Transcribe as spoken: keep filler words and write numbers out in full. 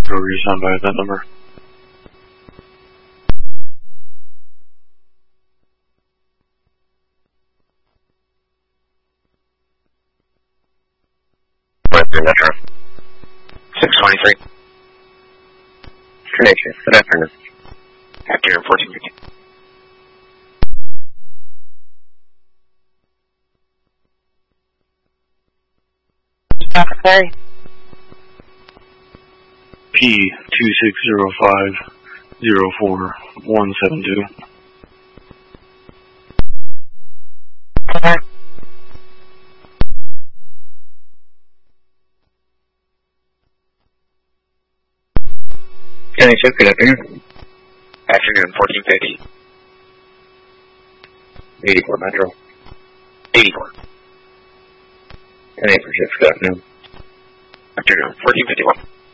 Over your sound by that number. Western Metro. six twenty-three. Connection. Good afternoon. Afternoon, fourteen fifty. Secretary? P two six zero five zero four one seven two. Okay. Can I check? Good afternoon. Afternoon, fourteen fifty. eighty-four Metro. eighty-four. ten eight for six, good afternoon. Afternoon, fourteen fifty-one.